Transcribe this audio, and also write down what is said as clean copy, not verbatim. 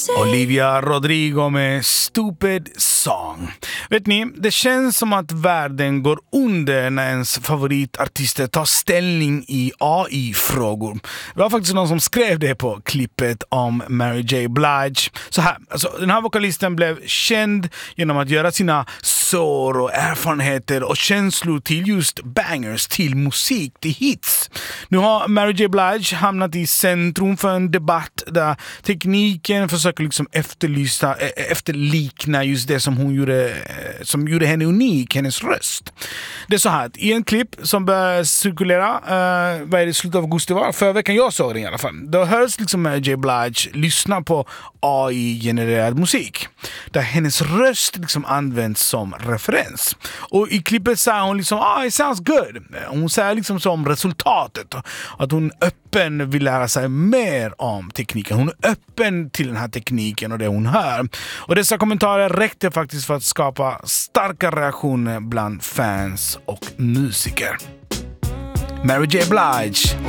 Olivia Rodrigo med Stupid Song. Vet ni, det känns som att världen går under när ens favoritartister tar ställning i AI-frågor. Det var faktiskt någon som skrev det på klippet om Mary J. Blige. Så här, alltså, den här vokalisten blev känd genom att göra sina sår och erfarenheter och känslor till just bangers, till musik, till hits. Nu har Mary J. Blige hamnat i centrum för en debatt där tekniken försöker liksom efterlikna just det som hon gjorde, som gjorde henne unik, hennes röst. Det är så här att i en klipp som börjar cirkulera, vad är det, slutet av augusti var? Förra veckan jag såg den i alla fall. Då hörs liksom Mary J. Blige lyssna på AI-genererad musik. Där hennes röst liksom används som referens. Och i klippet säger hon liksom, it sounds good. Hon säger liksom som resultatet. Att hon öppen vill lära sig mer om tekniken. Hon är öppen till den här tekniken och det hon hör. Och dessa kommentarer räckte faktiskt för att skapa starka reaktioner bland fans och musiker. Mary J. Blige